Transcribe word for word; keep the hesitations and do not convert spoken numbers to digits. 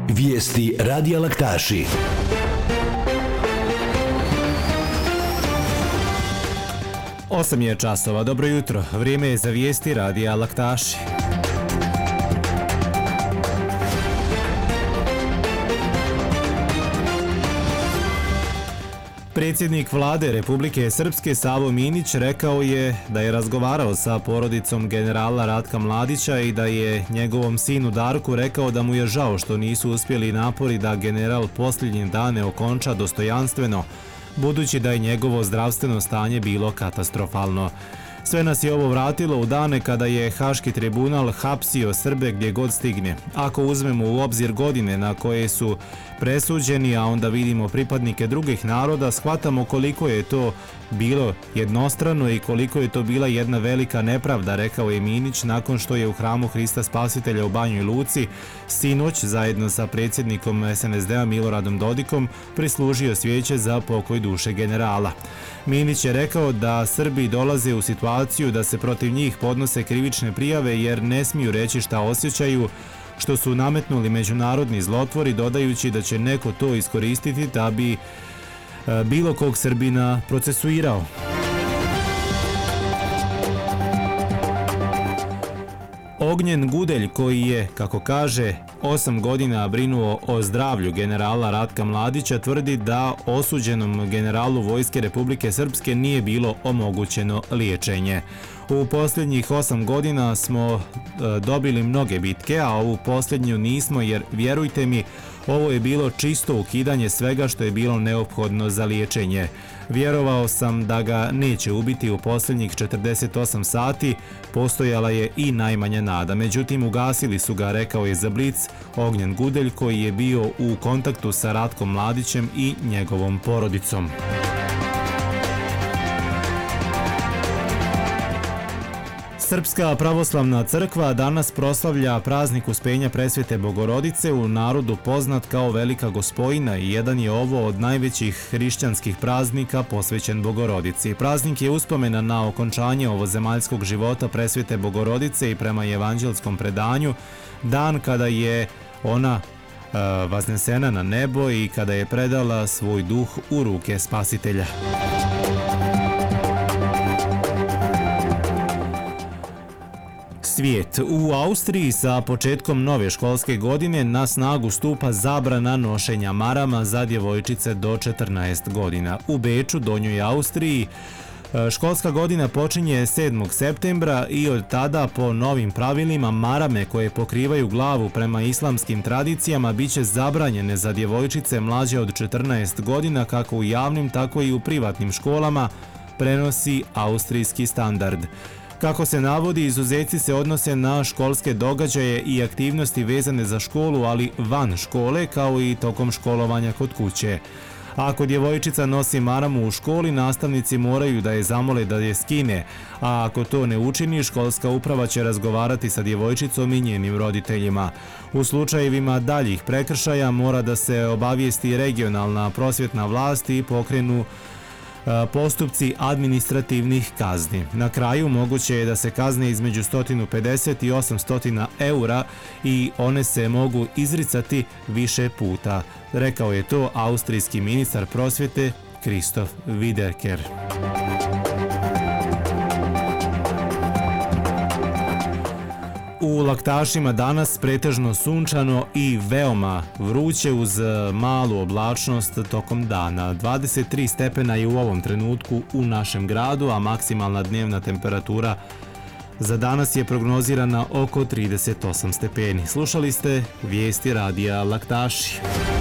Vijesti Radija Laktaši. Osam je časova. Dobro jutro. Vrijeme je za vijesti Radija Laktaši. Predsjednik vlade Republike Srpske Savo Minić rekao je da je razgovarao sa porodicom generala Ratka Mladića i da je njegovom sinu Darku rekao da mu je žao što nisu uspjeli napori da general posljednje dane okonča dostojanstveno, budući da je njegovo zdravstveno stanje bilo katastrofalno. Sve nas je ovo vratilo u dane kada je Haški tribunal hapsio Srbe gdje god stigne. Ako uzmemo u obzir godine na koje su presuđeni, a onda vidimo pripadnike drugih naroda, shvatamo koliko je to bilo jednostrano i koliko je to bila jedna velika nepravda, rekao je Minić nakon što je u hramu Hrista Spasitelja u Banjoj Luci sinoć zajedno sa predsjednikom es en es de a Miloradom Dodikom prislužio svijeće za pokoj duše generala. Minić je rekao da Srbi dolaze u situaciju da se protiv njih podnose krivične prijave jer ne smiju reći šta osjećaju, što su nametnuli međunarodni zlotvori, dodajući da će neko to iskoristiti da bi bilo kog Srbina procesuirao. Ognjen Gudelj, koji je, kako kaže, osam godina brinuo o zdravlju generala Ratka Mladića, tvrdi da osuđenom generalu Vojske Republike Srpske nije bilo omogućeno liječenje. U posljednjih osam godina smo dobili mnoge bitke, a ovu posljednju nismo jer, vjerujte mi, ovo je bilo čisto ukidanje svega što je bilo neophodno za liječenje. Vjerovao sam da ga neće ubiti u posljednjih četrdeset osam sati, postojala je i najmanja nada. Međutim, ugasili su ga, rekao je za Blic Ognjen Gudelj, koji je bio u kontaktu sa Ratkom Mladićem i njegovom porodicom. Srpska pravoslavna crkva danas proslavlja praznik Uspenja Presvete Bogorodice, u narodu poznat kao Velika Gospojina, i jedan je ovo od najvećih hrišćanskih praznika posvećen Bogorodici. Praznik je uspomena na okončanje ovozemaljskog života Presvete Bogorodice i prema evanđelskom predanju dan kada je ona uh, vaznesena na nebo i kada je predala svoj duh u ruke Spasitelja. Svijet. U Austriji sa početkom nove školske godine na snagu stupa zabrana nošenja marama za djevojčice do četrnaest godina. U Beču, Donjoj Austriji, školska godina počinje sedmog septembra i od tada po novim pravilima marame koje pokrivaju glavu prema islamskim tradicijama biće zabranjene za djevojčice mlađe od četrnaest godina kako u javnim tako i u privatnim školama, prenosi austrijski standard. Kako se navodi, izuzeci se odnose na školske događaje i aktivnosti vezane za školu, ali van škole, kao i tokom školovanja kod kuće. Ako djevojčica nosi maramu u školi, nastavnici moraju da je zamole da je skine, a ako to ne učini, školska uprava će razgovarati sa djevojčicom i njenim roditeljima. U slučajevima daljih prekršaja mora da se obavijesti regionalna prosvjetna vlast i pokrenu postupci administrativnih kazni. Na kraju moguće je da se kazne između sto pedeset i osamsto eura i one se mogu izricati više puta. Rekao je to austrijski ministar prosvjete Christoph Wiederkehr. U Laktašima danas pretežno sunčano i veoma vruće uz malu oblačnost tokom dana. dvadeset tri stepena je u ovom trenutku u našem gradu, a maksimalna dnevna temperatura za danas je prognozirana oko trideset osam stepeni. Slušali ste vijesti Radija Laktaši.